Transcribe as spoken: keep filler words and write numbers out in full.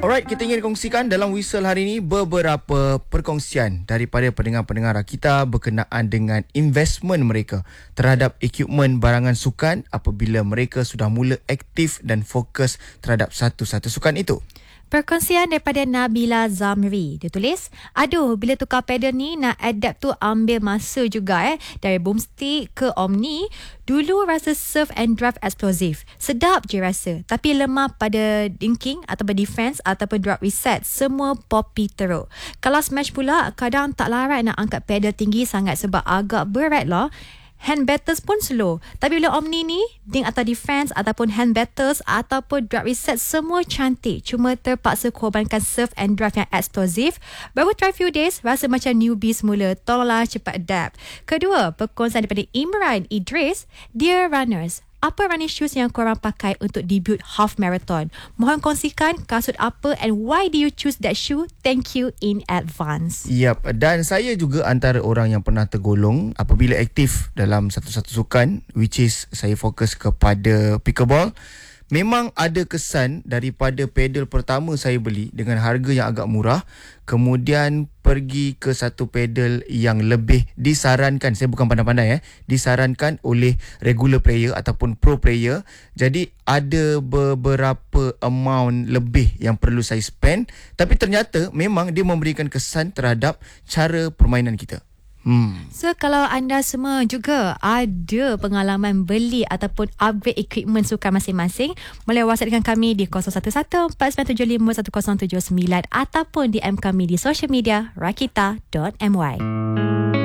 Alright, kita ingin kongsikan dalam Whistle hari ini beberapa perkongsian daripada pendengar-pendengar kita berkenaan dengan investment mereka terhadap equipment barangan sukan apabila mereka sudah mula aktif dan fokus terhadap satu-satu sukan itu. Perkongsian daripada Nabila Zamri. Dia tulis, aduh, bila tukar pedal ni nak adapt tu ambil masa juga eh. Dari boomstick ke Omni, dulu rasa surf and drive explosive. Sedap je rasa. Tapi lemah pada dinking ataupun defense ataupun drop reset. Semua poppy teruk. Kalau smash pula, kadang tak larat nak angkat pedal tinggi sangat sebab agak berat lah. Hand batters pun slow. Tapi bila Omni ni, ding atau defense ataupun hand batters ataupun drop reset semua cantik. Cuma terpaksa korbankan surf and drive yang eksplosif. Baru try few days, rasa macam newbie semula. Tolonglah cepat adapt. Kedua, perkongsian daripada Imran Idris, Dear Runners. Apa running shoes yang korang pakai untuk debut half marathon? Mohon kongsikan kasut apa and why do you choose that shoe? Thank you in advance. Yap, dan saya juga antara orang yang pernah tergolong apabila aktif dalam satu-satu sukan, which is saya fokus kepada pickleball. Memang ada kesan daripada pedal pertama saya beli dengan harga yang agak murah, kemudian pergi ke satu pedal yang lebih disarankan, saya bukan pandai-pandai eh, disarankan oleh regular player ataupun pro player. Jadi ada beberapa amount lebih yang perlu saya spend, tapi ternyata memang dia memberikan kesan terhadap cara permainan kita. Hmm. So kalau anda semua juga ada pengalaman beli ataupun upgrade equipment sukan masing-masing, boleh WhatsApp dengan kami di kosong satu satu empat sembilan tujuh lima satu kosong tujuh sembilan ataupun D M kami di social media rakita dot my.